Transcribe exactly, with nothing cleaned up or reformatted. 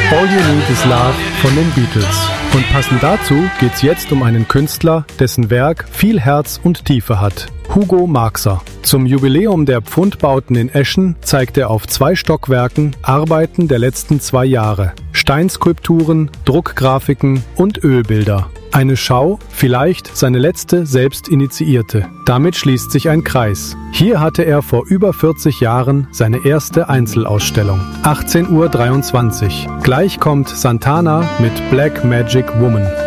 All You Need Is Love von den Beatles. Und passend dazu geht's jetzt um einen Künstler, dessen Werk viel Herz und Tiefe hat. Hugo Marxer. Zum Jubiläum der Pfundbauten in Eschen zeigt er auf zwei Stockwerken Arbeiten der letzten zwei Jahre. Steinskulpturen, Druckgrafiken und Ölbilder. Eine Schau, vielleicht seine letzte selbst initiierte. Damit schließt sich ein Kreis. Hier hatte er vor über vierzig Jahren seine erste Einzelausstellung. achtzehn Uhr dreiundzwanzig. Gleich kommt Santana mit Black Magic Woman.